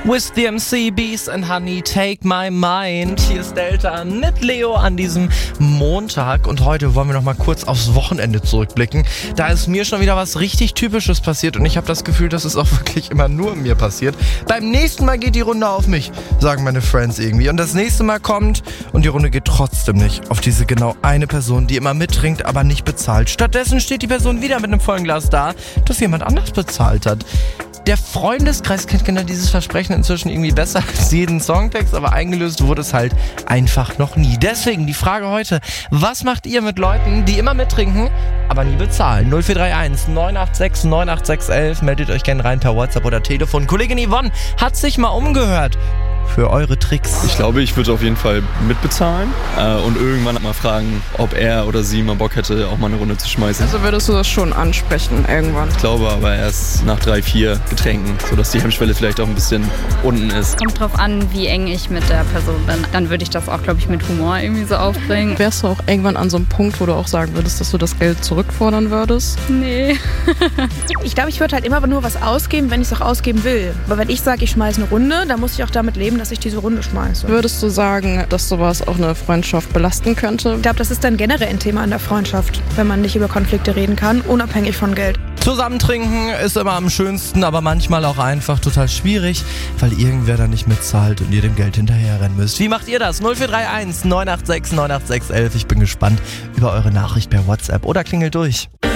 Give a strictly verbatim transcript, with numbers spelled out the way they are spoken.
With the M C, Bees and Honey, Take My Mind. Hier ist Delta mit Leo an diesem Montag. Und heute wollen wir noch mal kurz aufs Wochenende zurückblicken. Da ist mir schon wieder was richtig Typisches passiert. Und ich habe das Gefühl, dass es auch wirklich immer nur mir passiert. Beim nächsten Mal geht die Runde auf mich, sagen meine Friends irgendwie. Und das nächste Mal kommt und die Runde geht trotzdem nicht auf diese genau eine Person, die immer mittrinkt, aber nicht bezahlt. Stattdessen steht die Person wieder mit einem vollen Glas da, das jemand anders bezahlt hat. Der Freundeskreis kennt genau dieses Versprechen inzwischen irgendwie besser als jeden Songtext, aber eingelöst wurde es halt einfach noch nie. Deswegen die Frage heute, was macht ihr mit Leuten, die immer mittrinken, aber nie bezahlen? null vier drei eins neun acht sechs neun acht sechs eins, meldet euch gerne rein per WhatsApp oder Telefon. Kollegin Yvonne hat sich mal umgehört für eure Tricks. Ich glaube, ich würde auf jeden Fall mitbezahlen äh, und irgendwann mal fragen, ob er oder sie mal Bock hätte, auch mal eine Runde zu schmeißen. Also würdest du das schon ansprechen irgendwann? Ich glaube aber erst nach drei, vier Getränken, sodass die Hemmschwelle vielleicht auch ein bisschen unten ist. Kommt drauf an, wie eng ich mit der Person bin. Dann würde ich das auch, glaube ich, mit Humor irgendwie so aufbringen. Wärst du auch irgendwann an so einem Punkt, wo du auch sagen würdest, dass du das Geld zurückfordern würdest? Nee. Ich glaube, ich würde halt immer nur was ausgeben, wenn ich es auch ausgeben will. Aber wenn ich sage, ich schmeiße eine Runde, dann muss ich auch damit leben, dass ich diese Runde schmeiße. Würdest du sagen, dass sowas auch eine Freundschaft belasten könnte? Ich glaube, das ist dann generell ein Thema in der Freundschaft, wenn man nicht über Konflikte reden kann, unabhängig von Geld. Zusammentrinken ist immer am schönsten, aber manchmal auch einfach total schwierig, weil irgendwer da nicht mitzahlt und ihr dem Geld hinterherrennen müsst. Wie macht ihr das? null vier drei eins neun acht sechs neun acht sechs eins. Ich bin gespannt über eure Nachricht per WhatsApp oder klingelt durch.